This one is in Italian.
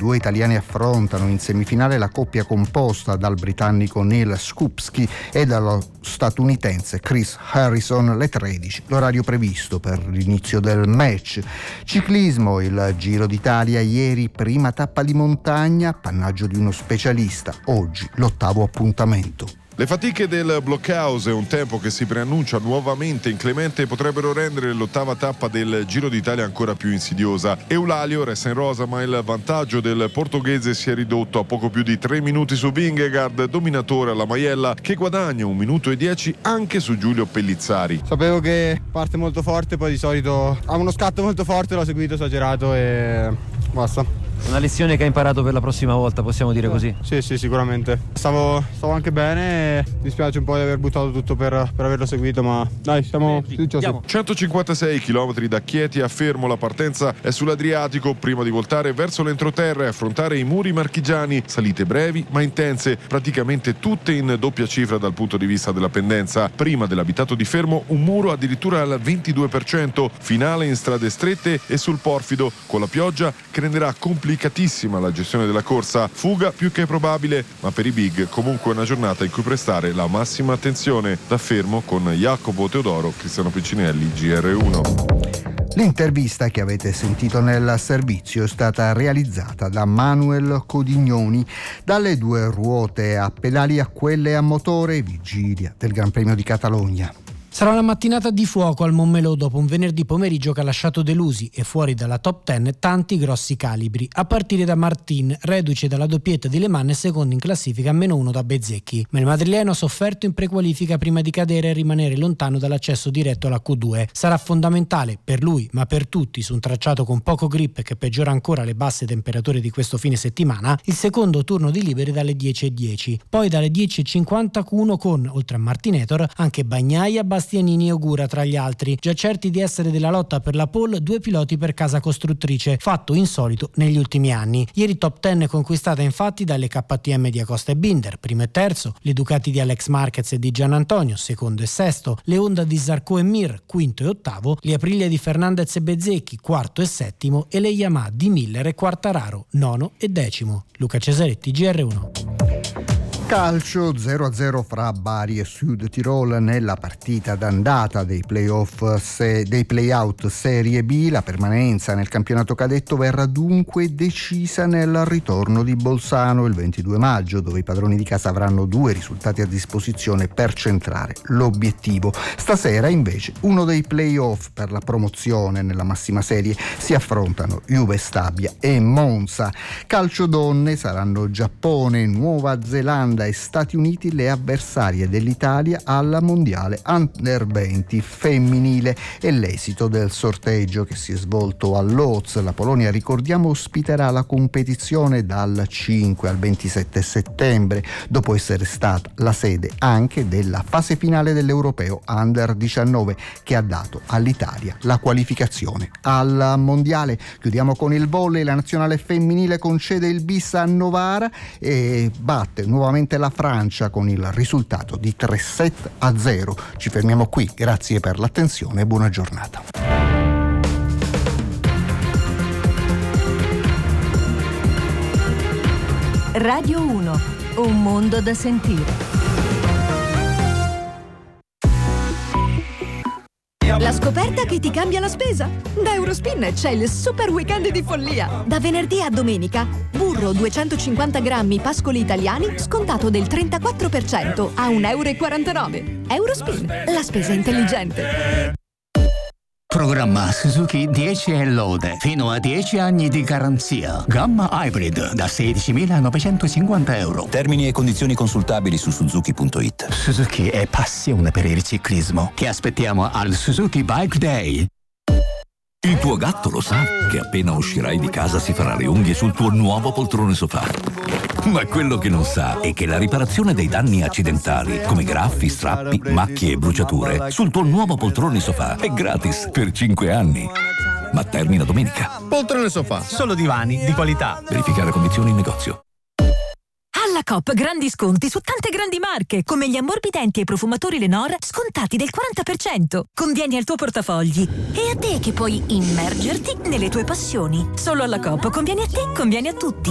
due italiani affrontano in semifinale la coppia composta dal britannico Neil Skupski e dallo statunitense Chris Harrison alle 13, l'orario previsto per l'inizio del match. Ciclismo, il Giro d'Italia ieri, prima tappa di montagna, appannaggio di uno specialista, oggi l'8º appuntamento. Le fatiche del blockhouse e un tempo che si preannuncia nuovamente inclemente potrebbero rendere l'8ª tappa del Giro d'Italia ancora più insidiosa. Eulalio resta in rosa, ma il vantaggio del portoghese si è ridotto a poco più di 3 minuti su Vingegaard, dominatore alla Maiella, che guadagna 1 minuto e 10 anche su Giulio Pellizzari. Sapevo che parte molto forte, poi di solito ha uno scatto molto forte, l'ho seguito esagerato e basta. Una lezione che hai imparato per la prossima volta, possiamo dire così? Sì, sicuramente. Stavo anche bene, mi dispiace un po' di aver buttato tutto per averlo seguito, ma dai, siamo fiduciosi. 156 km da Chieti a Fermo, la partenza è sull'Adriatico, prima di voltare verso l'entroterra e affrontare i muri marchigiani, salite brevi ma intense, praticamente tutte in doppia cifra dal punto di vista della pendenza. Prima dell'abitato di Fermo un muro addirittura al 22%, finale in strade strette e sul porfido, con la pioggia che renderà complicatissima la gestione della corsa. Fuga più che probabile, ma per i big comunque una giornata in cui prestare la massima attenzione. Da Fermo con Jacopo Teodoro, Cristiano Piccinelli, GR1. L'intervista che avete sentito nel servizio è stata realizzata da Manuel Codignoni. Dalle 2 ruote a pedali a quelle a motore, vigilia del Gran Premio di Catalogna. Sarà una mattinata di fuoco al Montmelò dopo un venerdì pomeriggio che ha lasciato delusi e fuori dalla top 10 tanti grossi calibri, a partire da Martin, reduce dalla doppietta di Le Mans e secondo in classifica a -1 da Bezzecchi. Ma il madrileno ha sofferto in prequalifica prima di cadere e rimanere lontano dall'accesso diretto alla Q2. Sarà fondamentale per lui, ma per tutti, su un tracciato con poco grip che peggiora ancora le basse temperature di questo fine settimana, il secondo turno di liberi dalle 10:10. Poi dalle 10:51 con, oltre a Martinator, anche Bagnaia, Bastianini e Ogura tra gli altri, già certi di essere della lotta per la pole 2 piloti per casa costruttrice, fatto insolito negli ultimi anni. Ieri top 10 conquistata infatti dalle KTM di Acosta e Binder, primo e terzo, le Ducati di Alex Marquez e di Gian Antonio, secondo e sesto, le Honda di Zarco e Mir, quinto e ottavo, le Aprilia di Fernandez e Bezzecchi, quarto e settimo, e le Yamaha di Miller e Quartararo, nono e decimo. Luca Cesaretti, GR1. Calcio 0-0 fra Bari e Sud Tirol nella partita d'andata dei dei play-out Serie B. La permanenza nel campionato cadetto verrà dunque decisa nel ritorno di Bolzano il 22 maggio, dove i padroni di casa avranno 2 risultati a disposizione per centrare l'obiettivo. Stasera invece uno dei play-off per la promozione nella massima serie. Si affrontano Juve Stabia e Monza. Calcio donne saranno Giappone, Nuova Zelanda e Stati Uniti le avversarie dell'Italia alla mondiale Under 20 femminile. E l'esito del sorteggio che si è svolto a Lodz. La Polonia, ricordiamo, ospiterà la competizione dal 5 al 27 settembre, dopo essere stata la sede anche della fase finale dell'Europeo Under 19 che ha dato all'Italia la qualificazione al mondiale. Chiudiamo con il volley. La nazionale femminile concede il bis a Novara e batte nuovamente la Francia con il risultato di 3-7-0. Ci fermiamo qui, grazie per l'attenzione e buona giornata. Radio 1, un mondo da sentire. La scoperta che ti cambia la spesa? Da Eurospin c'è il super weekend di follia. Da venerdì a domenica, burro 250 grammi pascoli italiani scontato del 34% a €1,49. Eurospin, la spesa intelligente. Programma Suzuki 10 e lode, fino a 10 anni di garanzia. Gamma Hybrid da €16.950. Termini e condizioni consultabili su Suzuki.it. Suzuki è passione per il ciclismo. Ti aspettiamo al Suzuki Bike Day. Il tuo gatto lo sa che appena uscirai di casa si farà le unghie sul tuo nuovo poltrone sofà. Ma quello che non sa è che la riparazione dei danni accidentali, come graffi, strappi, macchie e bruciature, sul tuo nuovo poltrone sofà è gratis per 5 anni. Ma termina domenica. Poltrone sofà, solo divani di qualità. Verificare condizioni in negozio. Alla Coop grandi sconti su tante grandi marche, come gli ammorbidenti e i profumatori Lenor scontati del 40%. Convieni al tuo portafogli. E a te che puoi immergerti nelle tue passioni. Solo alla Coop conviene a te, conviene a tutti.